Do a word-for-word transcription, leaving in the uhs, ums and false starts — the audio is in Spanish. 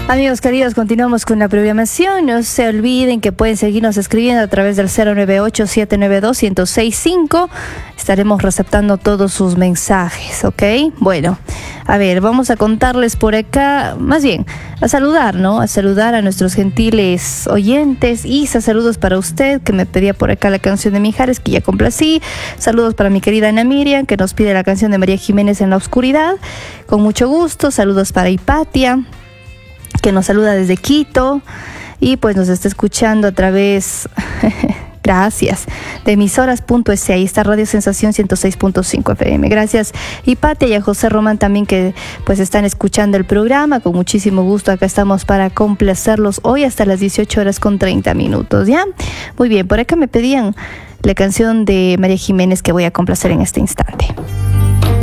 Amigos queridos, continuamos con la programación. No se olviden que pueden seguirnos escribiendo a través del cero nueve ocho, siete nueve dos, uno cero seis cinco. Estaremos receptando todos sus mensajes, ¿ok? Bueno, a ver, vamos a contarles por acá, más bien, a saludar, ¿no? A saludar a nuestros gentiles oyentes. Isa, saludos para usted, que me pedía por acá la canción de Mijares, que ya complací. Saludos para mi querida Ana Miriam, que nos pide la canción de María Jiménez, En la Oscuridad. Con mucho gusto. Saludos para Hipatia, que nos saluda desde Quito y pues nos está escuchando a través, gracias, de emisoras punto es. Ahí está Radio Sensación ciento seis punto cinco F M. Gracias Hipatia y a José Román también, que pues están escuchando el programa. Con muchísimo gusto acá estamos para complacerlos hoy hasta las dieciocho horas con treinta minutos, ¿ya? Muy bien, por acá me pedían la canción de María Jiménez, que voy a complacer en este instante.